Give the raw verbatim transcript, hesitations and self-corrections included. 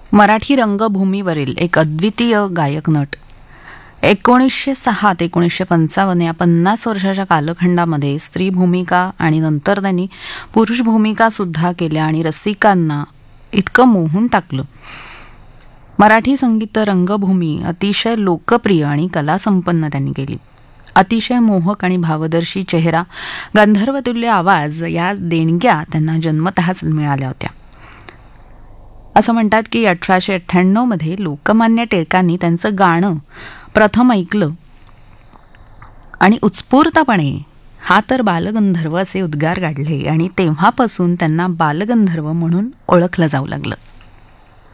मराठी रंगभूमीवरील एक अद्वितीय गायक नट. एकोणीसशे सहा ते एकोणीसशे पंचावन्न या पन्नास वर्षाच्या कालखंडामध्ये स्त्री भूमिका आणि नंतर त्यांनी पुरुष भूमिका सुद्धा केल्या आणि रसिकांना इतकं मोहून टाकलं. मराठी संगीत रंगभूमी अतिशय लोकप्रिय आणि कलासंपन्न त्यांनी केली. अतिशय मोहक आणि भावदर्शी चेहरा, गंधर्वतुल्य आवाज या देणग्या त्यांना जन्मतःच मिळाल्या होत्या. असं म्हणतात की अठराशे अठ्ठ्याण्णव मध्ये लोकमान्य टिळकांनी त्यांचं गाणं प्रथम ऐकलं आणि उत्स्फूर्तपणे हा तर बालगंधर्व असे उद्गार काढले आणि तेव्हापासून त्यांना बालगंधर्व म्हणून ओळखलं जाऊ लागलं.